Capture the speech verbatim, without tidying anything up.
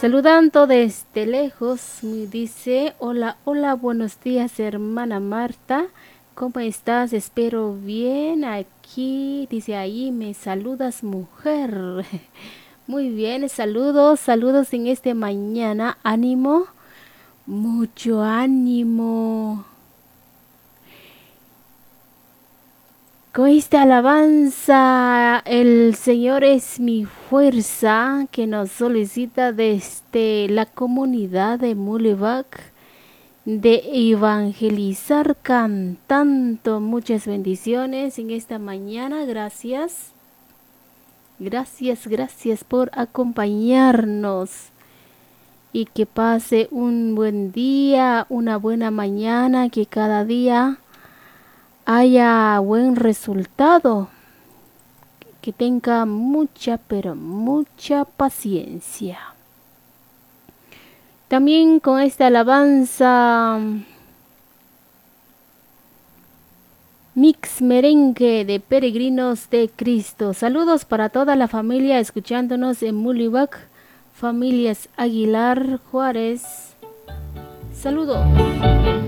Saludando desde lejos, me dice, hola, hola, buenos días, hermana Marta. ¿Cómo estás? Espero bien aquí. Dice ahí, me saludas, mujer. Muy bien, saludos, saludos en este mañana. Ánimo, mucho ánimo. Con esta alabanza, el Señor es mi fuerza, que nos solicita desde la comunidad de Mulevac de evangelizar cantando. Muchas bendiciones en esta mañana. Gracias. Gracias, gracias por acompañarnos. Y que pase un buen día, una buena mañana, que cada día haya buen resultado, que tenga mucha, pero mucha paciencia. También con esta alabanza, mix merengue de Peregrinos de Cristo. Saludos para toda la familia escuchándonos en Mulivac, familias Aguilar Juárez. Saludos.